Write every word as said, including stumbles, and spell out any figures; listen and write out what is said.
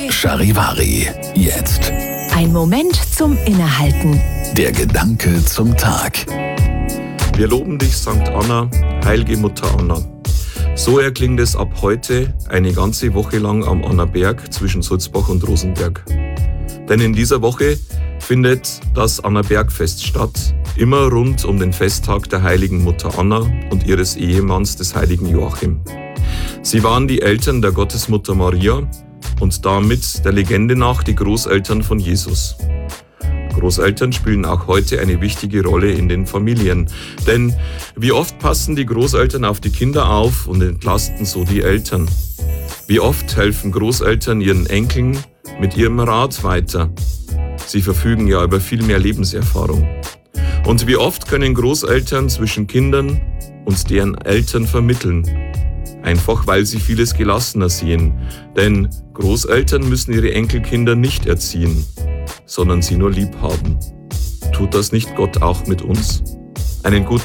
Charivari, jetzt. Ein Moment zum Innehalten. Der Gedanke zum Tag. Wir loben dich, Sankt Anna, heilige Mutter Anna. So erklingt es ab heute eine ganze Woche lang am Annaberg zwischen Sulzbach und Rosenberg. Denn in dieser Woche findet das Annabergfest statt, immer rund um den Festtag der heiligen Mutter Anna und ihres Ehemanns, des heiligen Joachim. Sie waren die Eltern der Gottesmutter Maria und damit der Legende nach die Großeltern von Jesus. Großeltern spielen auch heute eine wichtige Rolle in den Familien. Denn wie oft passen die Großeltern auf die Kinder auf und entlasten so die Eltern? Wie oft helfen Großeltern ihren Enkeln mit ihrem Rat weiter? Sie verfügen ja über viel mehr Lebenserfahrung. Und wie oft können Großeltern zwischen Kindern und deren Eltern vermitteln? Einfach weil sie vieles gelassener sehen. Denn Großeltern müssen ihre Enkelkinder nicht erziehen, sondern sie nur lieb haben. Tut das nicht Gott auch mit uns? Einen guten